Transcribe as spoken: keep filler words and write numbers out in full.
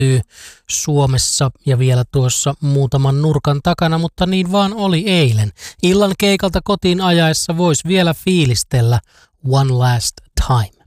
päättyy Suomessa ja vielä tuossa muutaman nurkan takana, mutta niin vaan oli eilen. Illan keikalta kotiin ajaessa voisi vielä fiilistellä One Last Time.